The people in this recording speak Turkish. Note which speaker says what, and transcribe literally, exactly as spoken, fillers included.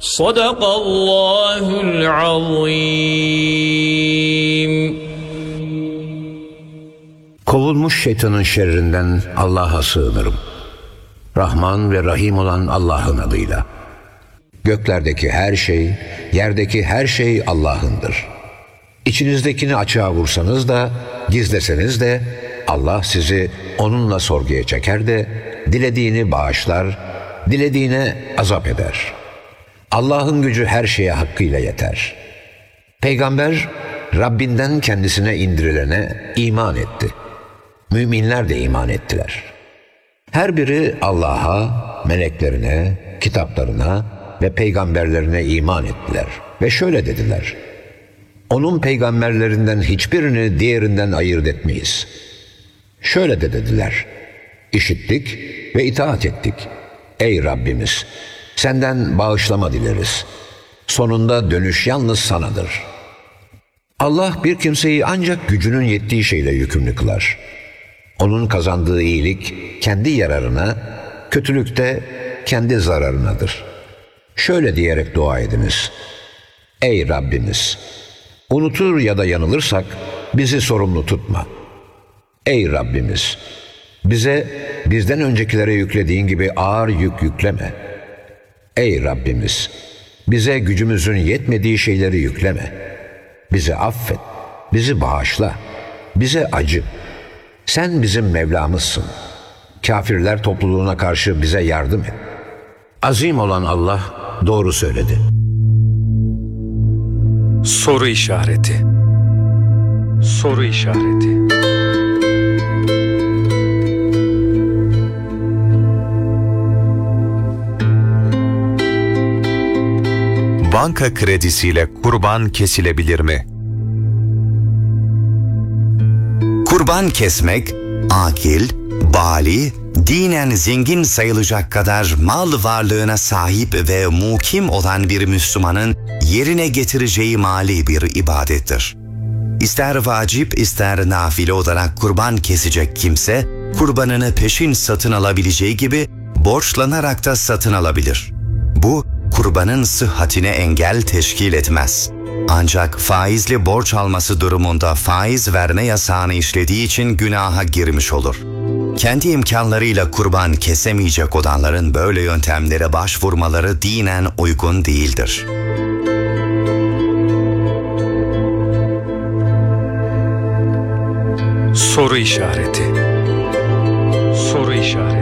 Speaker 1: Sadakallahul azim.
Speaker 2: Kovulmuş şeytanın şerrinden Allah'a sığınırım. Rahman ve Rahim olan Allah'ın adıyla. Göklerdeki her şey, yerdeki her şey Allah'ındır. İçinizdekini açığa vursanız da, gizleseniz de Allah sizi onunla sorguya çeker de dilediğini bağışlar, dilediğine azap eder. Allah'ın gücü her şeye hakkıyla yeter. Peygamber Rabbinden kendisine indirilene iman etti. Müminler de iman ettiler. Her biri Allah'a, meleklerine, kitaplarına ve peygamberlerine iman ettiler. Ve şöyle dediler: onun peygamberlerinden hiçbirini diğerinden ayırt etmeyiz. Şöyle de dediler: İşittik ve itaat ettik. Ey Rabbimiz! Senden bağışlama dileriz. Sonunda dönüş yalnız sanadır. Allah bir kimseyi ancak gücünün yettiği şeyle yükümlü kılar. Onun kazandığı iyilik kendi yararına, kötülük de kendi zararınadır. Şöyle diyerek dua ediniz: Ey Rabbimiz! Unutur ya da yanılırsak bizi sorumlu tutma. Ey Rabbimiz! Bize bizden öncekilere yüklediğin gibi ağır yük yükleme. Ey Rabbimiz! Bize gücümüzün yetmediği şeyleri yükleme. Bizi affet, bizi bağışla, bize acı. Sen bizim Mevlamızsın. Kafirler topluluğuna karşı bize yardım et. Azim olan Allah doğru söyledi.
Speaker 3: Soru işareti. Soru işareti.
Speaker 4: Banka kredisiyle kurban kesilebilir mi?
Speaker 5: Kurban kesmek, akil, bali, dinen zengin sayılacak kadar mal varlığına sahip ve mukim olan bir Müslümanın yerine getireceği mali bir ibadettir. İster vacip ister nafile olarak kurban kesecek kimse, kurbanını peşin satın alabileceği gibi borçlanarak da satın alabilir. Bu, kurbanın sıhhatine engel teşkil etmez. Ancak faizli borç alması durumunda faiz verme yasağını işlediği için günaha girmiş olur. Kendi imkanlarıyla kurban kesemeyecek olanların böyle yöntemlere başvurmaları dinen uygun değildir.
Speaker 3: Soru işareti. Soru işareti.